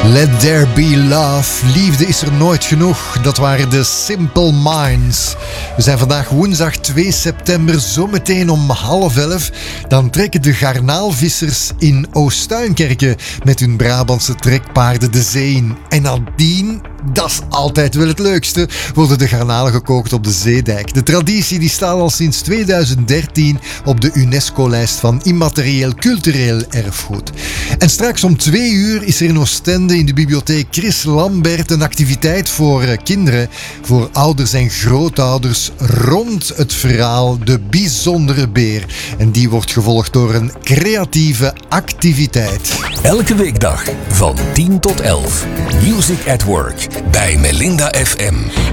Let there be love. Liefde is er nooit genoeg. Dat waren de Simple Minds. We zijn vandaag woensdag 2 september. Zometeen om 10:30. Dan trekken de garnaalvissers in Oostuinkerke met hun Brabantse trekpaarden de zee in. En nadien, dat is altijd wel het leukste, worden de garnalen gekookt op de zeedijk. De traditie die staat al sinds 2013 op de UNESCO-lijst van immaterieel cultureel erfgoed. En straks om 2 uur is er in Oostende in de bibliotheek Chris Lambert een activiteit voor kinderen, voor ouders en grootouders rond het verhaal De Bijzondere Beer. En die wordt gevolgd door een creatieve activiteit. Elke weekdag van 10 tot 11. Music at Work bij Melinda FM.